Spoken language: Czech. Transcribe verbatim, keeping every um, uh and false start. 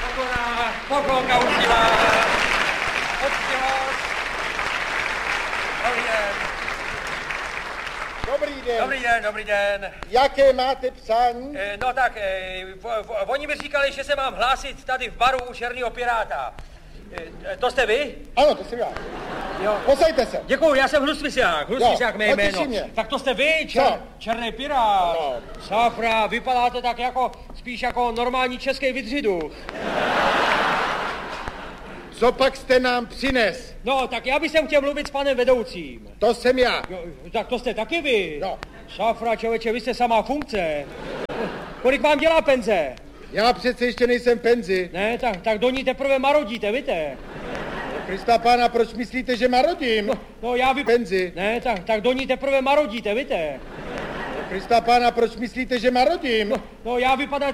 Pokona, poklonka uctívá. Poctivost. Dobrý den. Dobrý den. Dobrý den, dobrý den. Jaké máte přání? E, no tak, e, v, v, oni mi říkali, že se mám hlásit tady v baru u Černého piráta. E, to jste vy? Ano, to jsem já. Jo. Posaďte se. Děkuju, já jsem Hlustvisák, Hlustvisák mé jméno. Mě. Tak to jste vy, čer, Co? Černý pirát. No. Safra, vypadáte tak jako, spíš jako normální český vydřidu. Co pak jste nám přines? No, tak já bych chtěl mluvit s panem vedoucím. To jsem já. Jo, tak to jste taky vy. No. Safra, člověče, vy jste samá funkce. Kolik vám dělá penze? Já přece ještě nejsem penzi. Ne, tak, tak do ní teprve marodíte, víte? Krista pána, proč myslíte, že marodím? No, no já vy... Penzi. Ne, tak, tak do ní teprve marodíte, víte? Krista pána, proč myslíte, že marodím? No, no já vypadám